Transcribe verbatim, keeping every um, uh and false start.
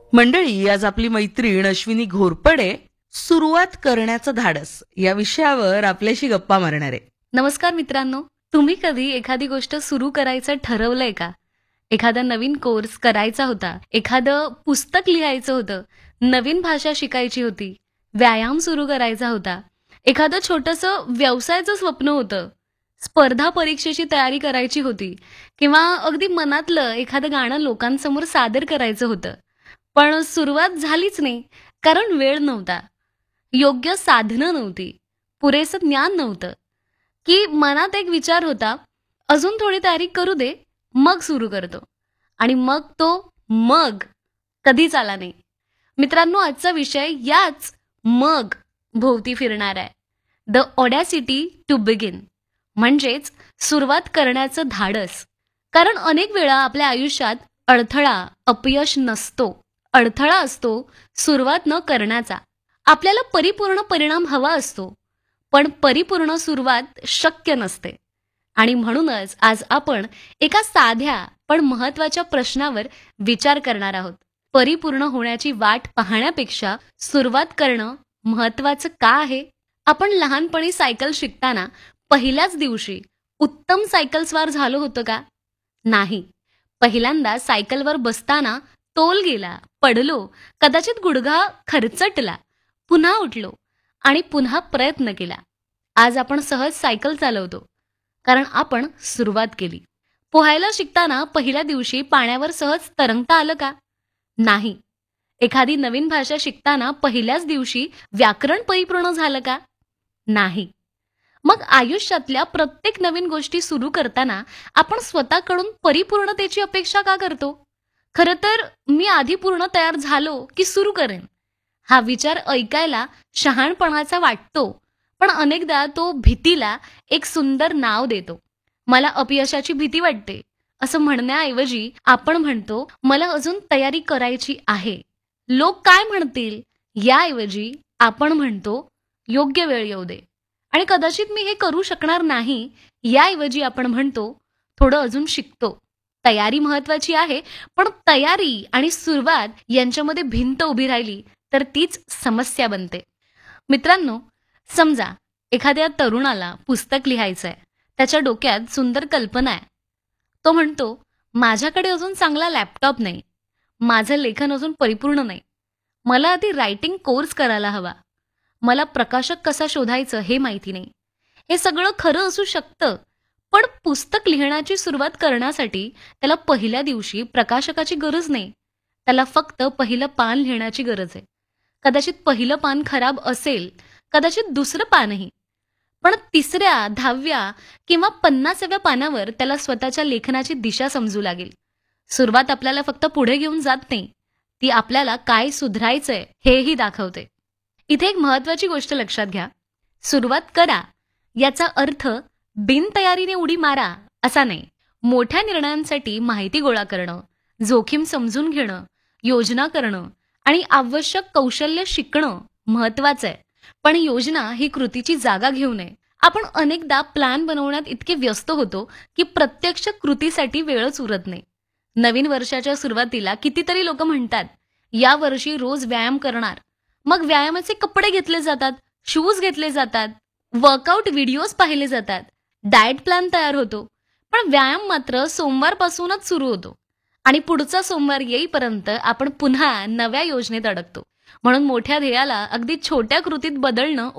मंडळी, आज आपली मैत्रीण अश्विनी घोरपडे सुरुवात करण्याचं धाडस या विषयावर आपल्याशी गप्पा मारणार आहे. नमस्कार मित्रांनो, तुम्ही कधी एखादी गोष्ट सुरू करायचं ठरवलंय का? एखादा नवीन कोर्स करायचा होता, एखादं पुस्तक लिहायचं होतं, नवीन भाषा शिकायची होती, व्यायाम सुरू करायचा होता, एखादं छोटंसं व्यवसायाचं स्वप्न होतं, स्पर्धा परीक्षेची तयारी करायची होती किंवा अगदी मनातलं एखादं गाणं लोकांसमोर सादर करायचं होतं. पण सुरुवात झालीच नाही, कारण वेळ नव्हता, योग्य साधनं नव्हती, पुरेसं ज्ञान नव्हतं, की मनात एक विचार होता, अजून थोडी तयारी करू दे, मग सुरू करतो. आणि मग तो मग कधीच आला नाही. मित्रांनो, आजचा विषय याच मग भोवती फिरणार आहे. द ऑडॅसिटी टू बिगिन, म्हणजेच सुरुवात करण्याचं धाडस. कारण अनेक वेळा आपल्या आयुष्यात अडथळा अपयश नसतो, अडथळा असतो सुरुवात न करण्याचा. आपल्याला परिपूर्ण परिणाम हवा असतो, पण परिपूर्ण सुरुवात शक्य नसते. आणि म्हणूनच आज आपण एका साध्या पण महत्त्वाच्या प्रश्नावर विचार करणार आहोत. परिपूर्ण होण्याची वाट पाहण्यापेक्षा सुरुवात करणं महत्त्वाचं का आहे? आपण लहानपणी सायकल शिकताना पहिल्याच दिवशी उत्तम सायकल स्वार झालो होतो का? नाही. पहिल्यांदा सायकलवर बसताना तोल गेला, पडलो, कदाचित गुडघा खरचटला, पुन्हा उठलो आणि पुन्हा प्रयत्न केला. आज आपण सहज सायकल चालवतो, कारण आपण सुरुवात केली. पोहायला शिकताना पहिल्या दिवशी पाण्यावर सहज तरंगता आलं का? नाही. एखादी नवीन भाषा शिकताना पहिल्याच दिवशी व्याकरण परिपूर्ण झालं का? नाही. मग आयुष्यातल्या प्रत्येक नवीन गोष्टी सुरू करताना आपण स्वतःकडून परिपूर्णतेची अपेक्षा का करतो? खरं तर मी आधी पूर्ण तयार झालो की सुरू करेन, हा विचार ऐकायला शहाणपणाचा वाटतो, पण अनेकदा तो भीतीला एक सुंदर नाव देतो. मला अपयशाची भीती वाटते असं म्हणण्याऐवजी आपण म्हणतो, मला अजून तयारी करायची आहे. लोक काय म्हणतील याऐवजी आपण म्हणतो, योग्य वेळ येऊ दे. आणि कदाचित मी हे करू शकणार नाही याऐवजी आपण म्हणतो, थोडं अजून शिकतो. तयारी महत्वाची आहे, पण तयारी आणि सुरुवात यांच्यामध्ये भिंत उभी राहिली तर तीच समस्या बनते. मित्रांनो, समजा एखाद्या तरुणाला पुस्तक लिहायचं आहे. त्याच्या डोक्यात सुंदर कल्पना आहे. तो म्हणतो, माझ्याकडे अजून चांगला लॅपटॉप नाही, माझं लेखन अजून परिपूर्ण नाही, मला आधी रायटिंग कोर्स करायला हवा, मला प्रकाशक कसा शोधायचं हे माहिती नाही. हे सगळं खरं असू शकतं, पण पुस्तक लिहिण्याची सुरुवात करण्यासाठी त्याला पहिल्या दिवशी प्रकाशकाची गरज नाही. त्याला फक्त पहिलं पान लिहिण्याची गरज आहे. कदाचित पहिलं पान खराब असेल, कदाचित दुसरं पानही, पण तिसऱ्या, दहाव्या किंवा पन्नासाव्या पानावर त्याला स्वतःच्या लेखनाची दिशा समजू लागेल. सुरुवात आपल्याला फक्त पुढे घेऊन जात नाही, ती आपल्याला काय सुधारायचंय हेही दाखवते. इथे एक महत्वाची गोष्ट लक्षात घ्या. सुरुवात करा याचा अर्थ बिनतयारीने उडी मारा असा नाही. मोठ्या निर्णयांसाठी माहिती गोळा करणं, जोखीम समजून घेणं, योजना करणं आणि आवश्यक कौशल्य शिकणं महत्वाचं आहे. पण योजना ही कृतीची जागा घेऊ नये. आपण अनेकदा प्लॅन बनवण्यात इतके व्यस्त होतो की प्रत्यक्ष कृतीसाठी वेळच उरत नाही. नवीन वर्षाच्या सुरुवातीला कितीतरी लोक म्हणतात, या वर्षी रोज व्यायाम करणार. मग व्यायामाचे कपडे घेतले जातात, शूज घेतले जातात, वर्कआउट व्हिडिओज पाहिले जातात, डाएट प्लॅन तयार होतो, पण व्यायाम मात्र सोमवारपासूनच सुरू होतो आणि पुढचा सोमवार येईपर्यंत आपण पुन्हा नव्या योजनेत अडकतो. म्हणून मोठ्या ध्येयाला अगदी छोट्या कृतीत बदलणं